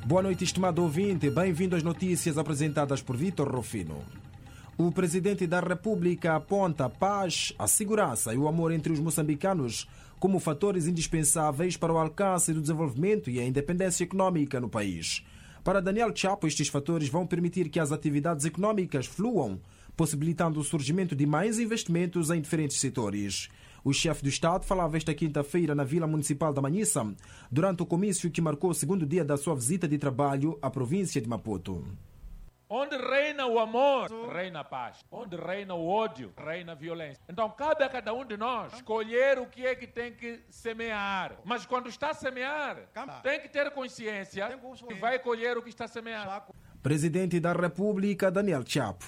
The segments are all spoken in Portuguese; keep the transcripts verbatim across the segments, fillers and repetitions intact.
Boa noite, estimado ouvinte. Bem-vindo às notícias apresentadas por Vítor Rufino. O presidente da República aponta a paz, a segurança e o amor entre os moçambicanos como fatores indispensáveis para o alcance do desenvolvimento e a independência econômica no país. Para Daniel Chapo, estes fatores vão permitir que as atividades econômicas fluam, possibilitando o surgimento de mais investimentos em diferentes setores. O chefe do Estado falava esta quinta-feira na Vila Municipal da Manhissa, durante o comício que marcou o segundo dia da sua visita de trabalho à província de Maputo. Onde reina o amor, reina a paz. Onde reina o ódio, reina a violência. Então cabe a cada um de nós escolher o que é que tem que semear. Mas quando está a semear, tem que ter consciência que vai colher o que está a semear. Presidente da República, Daniel Chapo.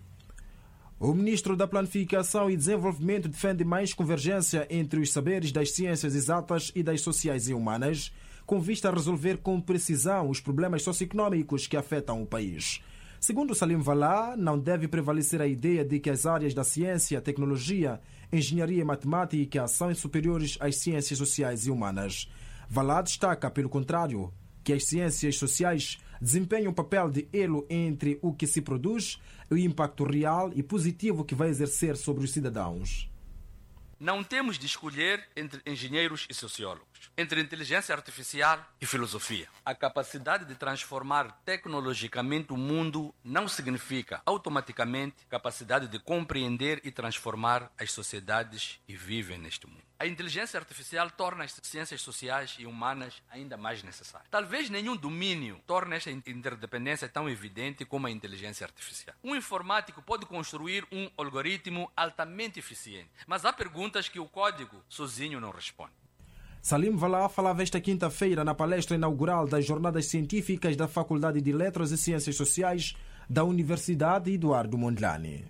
O ministro da Planificação e Desenvolvimento defende mais convergência entre os saberes das ciências exatas e das sociais e humanas, com vista a resolver com precisão os problemas socioeconômicos que afetam o país. Segundo Salim Valá, não deve prevalecer a ideia de que as áreas da ciência, tecnologia, engenharia e matemática são superiores às ciências sociais e humanas. Valá destaca, pelo contrário, que as ciências sociais desempenham um papel de elo entre o que se produz e o impacto real e positivo que vai exercer sobre os cidadãos. Não temos de escolher entre engenheiros e sociólogos, entre inteligência artificial e filosofia. A capacidade de transformar tecnologicamente o mundo não significa automaticamente capacidade de compreender e transformar as sociedades que vivem neste mundo. A inteligência artificial torna as ciências sociais e humanas ainda mais necessárias. Talvez nenhum domínio torne esta interdependência tão evidente como a inteligência artificial. Um informático pode construir um algoritmo altamente eficiente, mas há perguntas que o código sozinho não responde. Salim Valá falava esta quinta-feira na palestra inaugural das Jornadas Científicas da Faculdade de Letras e Ciências Sociais da Universidade Eduardo Mondlane.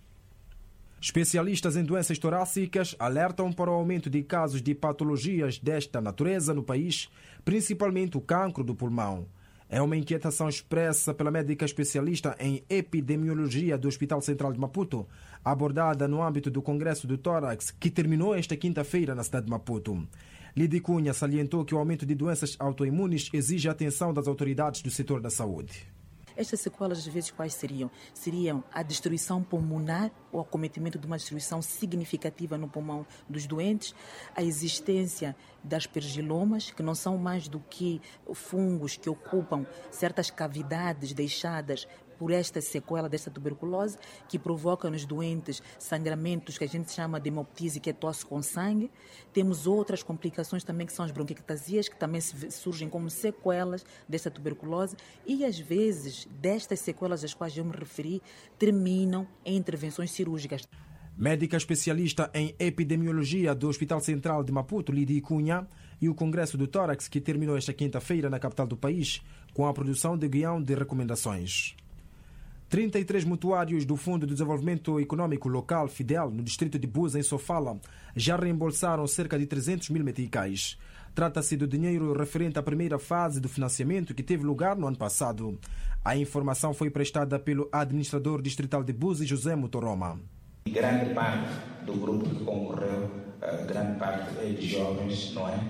Especialistas em doenças torácicas alertam para o aumento de casos de patologias desta natureza no país, principalmente o cancro do pulmão. É uma inquietação expressa pela médica especialista em epidemiologia do Hospital Central de Maputo, abordada no âmbito do Congresso do Tórax, que terminou esta quinta-feira na cidade de Maputo. Lidy Cunha salientou que o aumento de doenças autoimunes exige a atenção das autoridades do setor da saúde. Estas sequelas, às vezes, quais seriam? Seriam a destruição pulmonar, o acometimento de uma destruição significativa no pulmão dos doentes, a existência das aspergilomas, que não são mais do que fungos que ocupam certas cavidades deixadas por esta sequela desta tuberculose, que provoca nos doentes sangramentos que a gente chama de hemoptise, que é tosse com sangue. Temos outras complicações também, que são as bronquiectasias, que também surgem como sequelas desta tuberculose, e às vezes destas sequelas às quais eu me referi terminam em intervenções cirúrgicas. Médica especialista em epidemiologia do Hospital Central de Maputo, Lidy Cunha, e o Congresso do Tórax, que terminou esta quinta-feira na capital do país, com a produção de guião de recomendações. trinta e três mutuários do Fundo de Desenvolvimento Econômico Local, FIDEL, no distrito de Buza, em Sofala, já reembolsaram cerca de trezentos mil meticais. Trata-se do dinheiro referente à primeira fase do financiamento que teve lugar no ano passado. A informação foi prestada pelo administrador distrital de Buza, José Motoroma. Grande parte do grupo que concorreu, grande parte é de jovens, não é?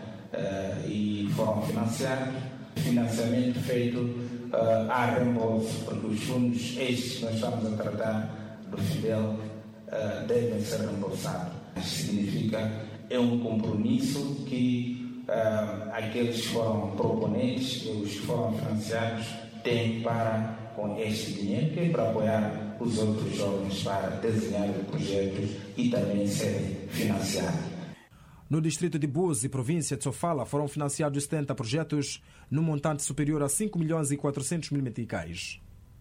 E foram financiados, financiamento feito Uh, há reembolso, porque os fundos estes que nós estamos a tratar do FIDEL uh, devem ser reembolsados. Significa, é um compromisso que uh, aqueles que foram proponentes, os que foram financiados, têm para com este dinheiro, que é para apoiar os outros jovens para desenhar projetos e também serem financiados. No distrito de Buzi, província de Sofala, foram financiados setenta projetos num montante superior a cinco milhões e quatrocentos mil meticais.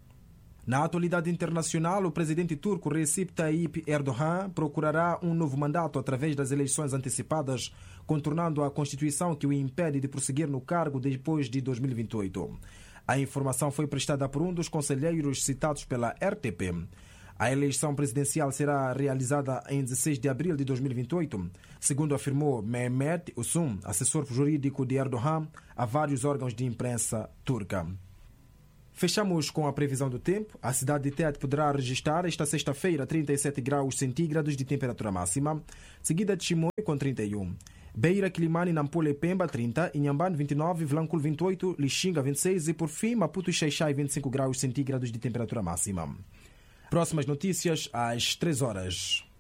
Na atualidade internacional, o presidente turco Recep Tayyip Erdogan procurará um novo mandato através das eleições antecipadas, contornando a Constituição que o impede de prosseguir no cargo depois de dois mil e vinte e oito. A informação foi prestada por um dos conselheiros citados pela R T P. A eleição presidencial será realizada em dezesseis de abril de dois mil e vinte e oito, segundo afirmou Mehmet Usum, assessor jurídico de Erdogan, a vários órgãos de imprensa turca. Fechamos com a previsão do tempo. A cidade de Tete poderá registrar esta sexta-feira trinta e sete graus centígrados de temperatura máxima, seguida de Chimoio com trinta e um. Beira, Quilimane, Nampula e Pemba trinta, Inhambane vinte e nove, Vilanculo vinte e oito, Lixinga vinte e seis e por fim Maputo e Xai-Xai vinte e cinco graus centígrados de temperatura máxima. Próximas notícias às três horas.